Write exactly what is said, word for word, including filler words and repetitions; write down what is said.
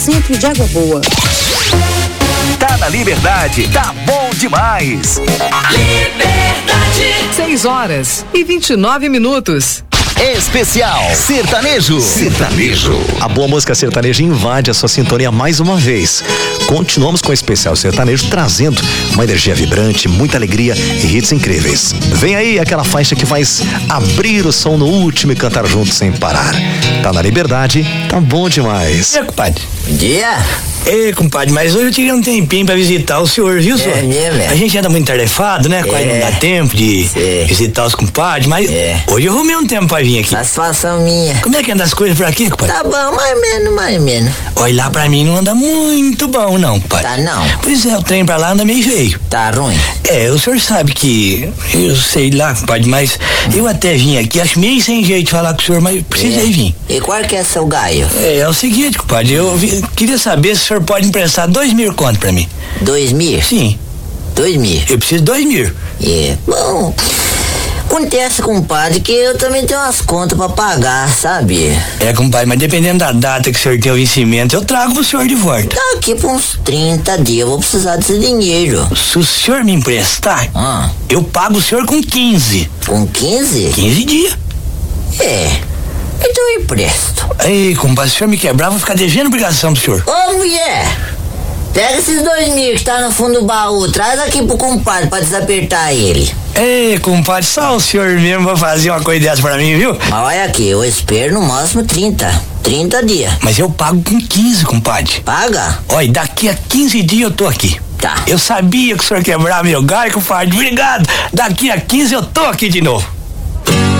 Centro de Água Boa. Tá na Liberdade, tá bom demais. Liberdade. seis horas e vinte e nove minutos. Especial Sertanejo. Sertanejo. A boa música sertaneja invade a sua sintonia mais uma vez. Continuamos com o Especial Sertanejo, trazendo uma energia vibrante, muita alegria e hits incríveis. Vem aí aquela faixa que faz abrir o som no último e cantar junto sem parar. Tá na Liberdade, tá bom demais. E aí, compadre? Bom dia. Ei, compadre, mas hoje eu tirei um tempinho pra visitar o senhor, viu, senhor? É mesmo, é. A gente anda muito tarefado, né? Quase É. não dá tempo de Sim. visitar os compadres, mas É. hoje eu arrumei um tempo pra vir aqui. Satisfação minha. Como é que anda as coisas por aqui, compadre? Tá bom, mais ou menos, mais ou menos. Olha, lá pra mim não anda muito bom, não, compadre. Tá não? Pois é, o trem pra lá anda meio feio. Tá ruim? É, o senhor sabe que, eu sei lá, compadre, mas eu até vim aqui, acho meio sem jeito de falar com o senhor, mas precisei É. vir. E qual que é seu gaio? É, é o seguinte, compadre, eu vi- queria saber se o senhor pode emprestar dois mil conto pra mim. Dois mil? Sim, Dois mil. eu preciso de dois mil. É. Bom, acontece, compadre, que eu também tenho umas contas pra pagar, sabe? É, compadre, mas dependendo da data que o senhor tem o vencimento, eu trago pro senhor de volta. Daqui por uns trinta dias eu vou precisar desse dinheiro. Se o senhor me emprestar, Ah, eu pago o senhor com quinze. com quinze? quinze dias. É. Então eu empresto. Ei, compadre, se o senhor me quebrar, eu vou ficar devendo obrigação pro senhor. Ô, mulher! Pega esses dois mil que tá no fundo do baú, traz aqui pro compadre pra desapertar ele. Ei, compadre, só o senhor mesmo vai fazer uma coisa dessa pra mim, viu? Mas olha aqui, eu espero no máximo trinta. trinta dias. Mas eu pago com quinze, compadre. Paga? Olha, daqui a quinze dias eu tô aqui. Tá. Eu sabia que o senhor quebrar meu galho, compadre. Obrigado. Daqui a quinze eu tô aqui de novo.